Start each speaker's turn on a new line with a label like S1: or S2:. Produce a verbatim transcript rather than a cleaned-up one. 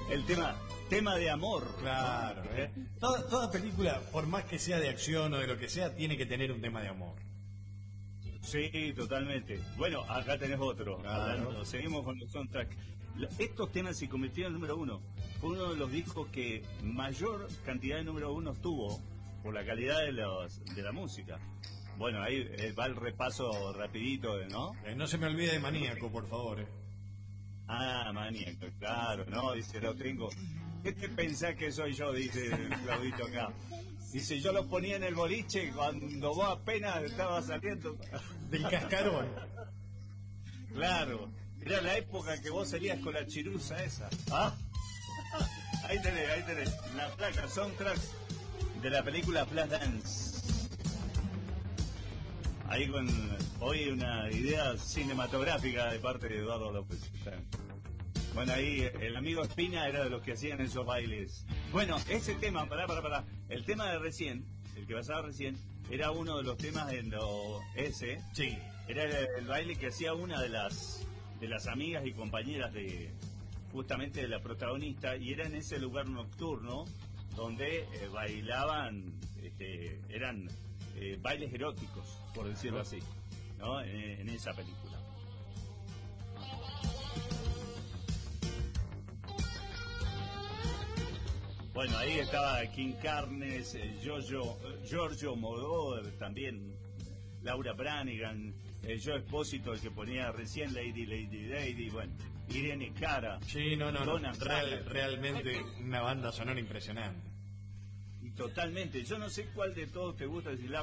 S1: El tema, tema de amor.
S2: Claro, ¿eh? Toda, toda película, por más que sea de acción o de lo que sea, tiene que tener un tema de amor.
S1: Sí, totalmente. Bueno, acá tenés otro.
S2: Claro.
S1: Hablando, seguimos con los soundtrack. Estos temas se convirtieron en número uno. Fue uno de los discos que mayor cantidad de número uno tuvo por la calidad de los de la música. Bueno, ahí eh, va el repaso rapidito, ¿no?
S2: Eh, no se me olvide de Maníaco, por favor. Eh.
S1: Ah, Maníaco, claro, no, dice, lo tengo. ¿Qué te pensás que soy yo? Dice Claudito acá. Dice, yo lo ponía en el boliche cuando vos apenas estabas saliendo.
S2: Del cascarón.
S1: Claro, era la época que vos salías con la chirusa esa. ¿Ah? Ahí tenés, ahí tenés. La placa, soundtrack de la película Flashdance. Ahí con hoy una idea cinematográfica de parte de Eduardo López. Bueno, ahí el amigo Espina era de los que hacían esos bailes. Bueno, ese tema, pará, pará, pará. El tema de recién, el que pasaba recién, era uno de los temas en lo ese.
S2: Sí.
S1: Era el, el baile que hacía una de las de las amigas y compañeras de justamente de la protagonista, y era en ese lugar nocturno donde eh, bailaban, este, eran eh, bailes eróticos, por decirlo así, ¿no? En, en esa película. Bueno, ahí estaba King Carnes, eh, Giorgio, Giorgio Moroder también, Laura Branigan, eh, Joe Espósito, el que ponía recién Lady, Lady, Lady, bueno, Irene Cara.
S2: Sí, no, no,
S1: Don
S2: no.
S1: Andrade.
S2: Real, realmente una banda sonora impresionante.
S1: Totalmente, yo no sé cuál de todos te gusta, decir